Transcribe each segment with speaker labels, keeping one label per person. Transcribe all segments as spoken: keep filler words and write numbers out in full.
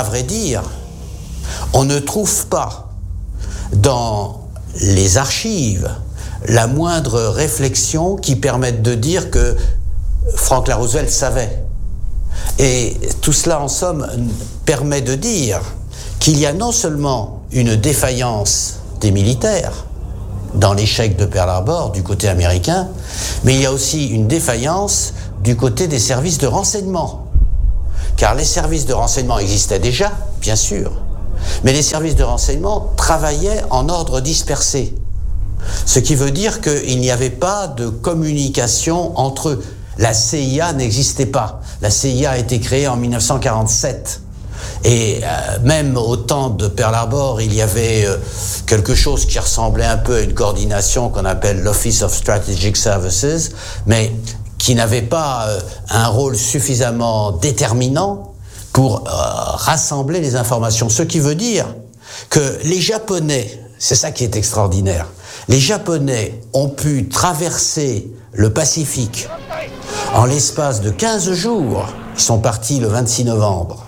Speaker 1: à vrai dire, on ne trouve pas dans les archives la moindre réflexion qui permette de dire que Franklin Roosevelt savait. Et tout cela, en somme, permet de dire qu'il y a non seulement une défaillance des militaires dans l'échec de Pearl Harbor du côté américain, mais il y a aussi une défaillance du côté des services de renseignement. Car les services de renseignement existaient déjà, bien sûr, mais les services de renseignement travaillaient en ordre dispersé. Ce qui veut dire qu'il n'y avait pas de communication entre eux. La C I A n'existait pas. La C I A a été créée en dix-neuf cent quarante-sept. Et euh, même au temps de Pearl Harbor, il y avait euh, quelque chose qui ressemblait un peu à une coordination qu'on appelle l'Office of Strategic Services, mais qui n'avait pas euh, un rôle suffisamment déterminant pour euh, rassembler les informations. Ce qui veut dire que les Japonais, c'est ça qui est extraordinaire, les Japonais ont pu traverser le Pacifique en l'espace de quinze jours. Ils sont partis le vingt-six novembre,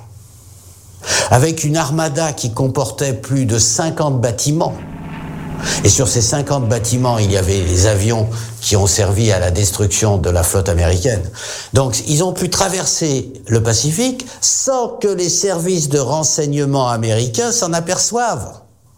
Speaker 1: avec une armada qui comportait plus de cinquante bâtiments. Et sur ces cinquante bâtiments, il y avait les avions qui ont servi à la destruction de la flotte américaine. Donc, ils ont pu traverser le Pacifique sans que les services de renseignement américains s'en aperçoivent.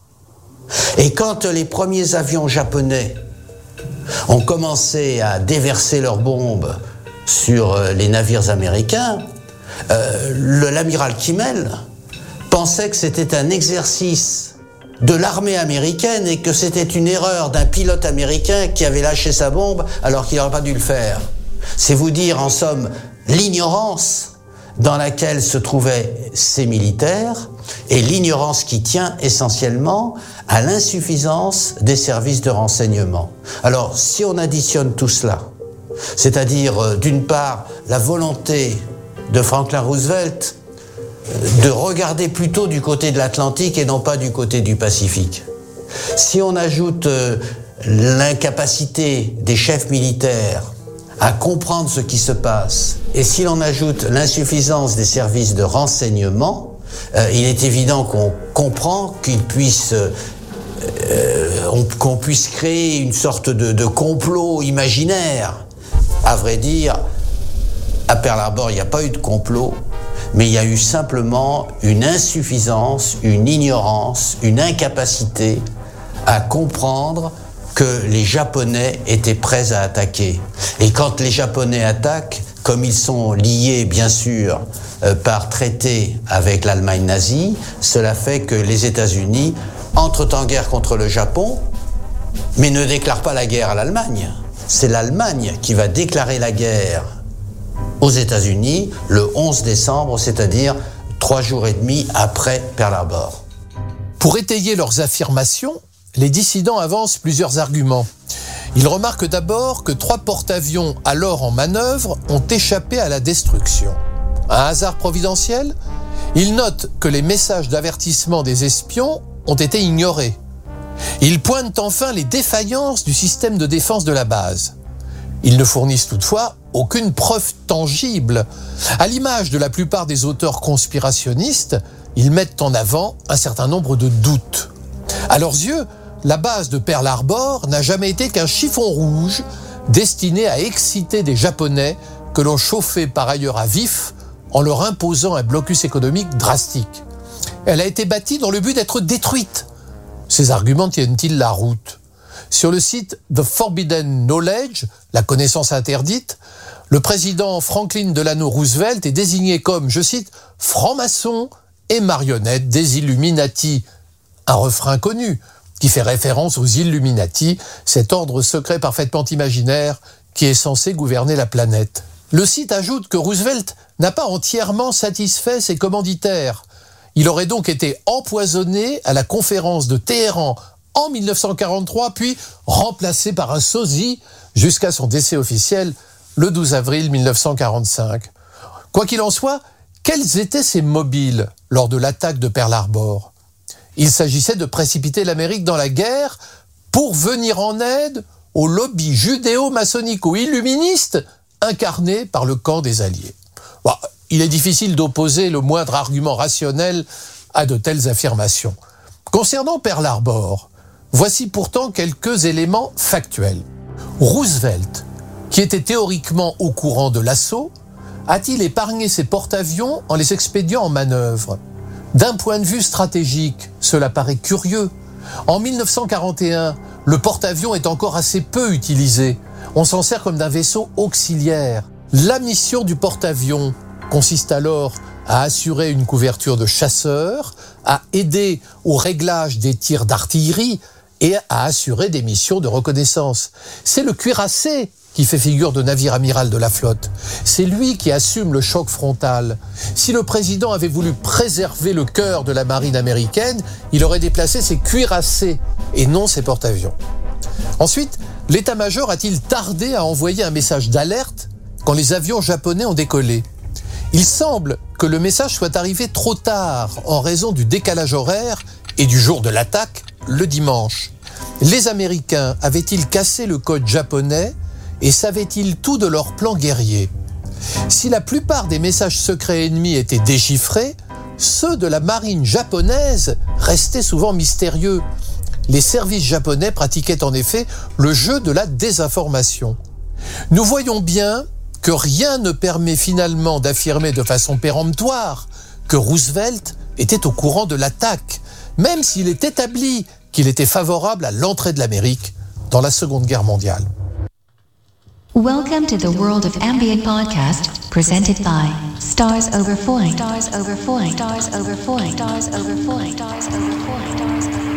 Speaker 1: Et quand les premiers avions japonais ont commencé à déverser leurs bombes sur les navires américains, euh, le, l'amiral Kimmel pensait que c'était un exercice de l'armée américaine et que c'était une erreur d'un pilote américain qui avait lâché sa bombe alors qu'il n'aurait pas dû le faire. C'est vous dire, en somme, l'ignorance dans laquelle se trouvaient ces militaires et l'ignorance qui tient essentiellement à l'insuffisance des services de renseignement. Alors, si on additionne tout cela, c'est-à-dire, euh, d'une part, la volonté de Franklin Roosevelt de regarder plutôt du côté de l'Atlantique et non pas du côté du Pacifique. Si on ajoute euh, l'incapacité des chefs militaires à comprendre ce qui se passe, et si l'on ajoute l'insuffisance des services de renseignement, euh, il est évident qu'on comprend qu'ils puissent, euh, euh, on, qu'on puisse créer une sorte de, de complot imaginaire. À vrai dire, à Pearl Harbor, il n'y a pas eu de complot, mais il y a eu simplement une insuffisance, une ignorance, une incapacité à comprendre que les Japonais étaient prêts à attaquer. Et quand les Japonais attaquent, comme ils sont liés, bien sûr, euh, par traité avec l'Allemagne nazie, cela fait que les États-Unis entrent en guerre contre le Japon, mais ne déclarent pas la guerre à l'Allemagne. C'est l'Allemagne qui va déclarer la guerre aux États-Unis le onze décembre, c'est-à-dire trois jours et demi après Pearl Harbor.
Speaker 2: Pour étayer leurs affirmations, les dissidents avancent plusieurs arguments. Ils remarquent d'abord que trois porte-avions alors en manœuvre ont échappé à la destruction. Un hasard providentiel ? Ils notent que les messages d'avertissement des espions ont été ignorés. Ils pointent enfin les défaillances du système de défense de la base. Ils ne fournissent toutefois aucune preuve tangible. À l'image de la plupart des auteurs conspirationnistes, ils mettent en avant un certain nombre de doutes. À leurs yeux, la base de Pearl Harbor n'a jamais été qu'un chiffon rouge destiné à exciter des Japonais que l'on chauffait par ailleurs à vif en leur imposant un blocus économique drastique. Elle a été bâtie dans le but d'être détruite. Ces arguments tiennent-ils la route ? Sur le site The Forbidden Knowledge, la connaissance interdite, le président Franklin Delano Roosevelt est désigné comme, je cite, « franc-maçon et marionnette des Illuminati ». Un refrain connu qui fait référence aux Illuminati, cet ordre secret parfaitement imaginaire qui est censé gouverner la planète. Le site ajoute que Roosevelt n'a pas entièrement satisfait ses commanditaires. Il aurait donc été empoisonné à la conférence de Téhéran en dix-neuf cent quarante-trois, puis remplacé par un sosie jusqu'à son décès officiel le douze avril dix-neuf cent quarante-cinq. Quoi qu'il en soit, quels étaient ses mobiles lors de l'attaque de Pearl Harbor ? Il s'agissait de précipiter l'Amérique dans la guerre pour venir en aide au lobby judéo-maçonnico-illuministe incarné par le camp des Alliés. Bon, il est difficile d'opposer le moindre argument rationnel à de telles affirmations. Concernant Pearl Harbor, voici pourtant quelques éléments factuels. Roosevelt, qui était théoriquement au courant de l'assaut, a-t-il épargné ses porte-avions en les expédiant en manœuvre ? D'un point de vue stratégique, cela paraît curieux. En mille neuf cent quarante et un, le porte-avions est encore assez peu utilisé. On s'en sert comme d'un vaisseau auxiliaire. La mission du porte-avions consiste alors à assurer une couverture de chasseurs, à aider au réglage des tirs d'artillerie et à assurer des missions de reconnaissance. C'est le cuirassé qui fait figure de navire amiral de la flotte. C'est lui qui assume le choc frontal. Si le président avait voulu préserver le cœur de la marine américaine, il aurait déplacé ses cuirassés et non ses porte-avions. Ensuite, l'état-major a-t-il tardé à envoyer un message d'alerte quand les avions japonais ont décollé ? Il semble que le message soit arrivé trop tard en raison du décalage horaire et du jour de l'attaque, le dimanche. Les Américains avaient-ils cassé le code japonais et savaient-ils tout de leur plan guerrier ? Si la plupart des messages secrets ennemis étaient déchiffrés, ceux de la marine japonaise restaient souvent mystérieux. Les services japonais pratiquaient en effet le jeu de la désinformation. Nous voyons bien que rien ne permet finalement d'affirmer de façon péremptoire que Roosevelt était au courant de l'attaque, même s'il est établi qu'il était favorable à l'entrée de l'Amérique dans la Seconde Guerre mondiale.
Speaker 3: Welcome to the world of ambient podcast, presented by Stars Over Foin. Stars Over Foin. Stars Over Foin. Stars Over Foin. Stars Over Foin.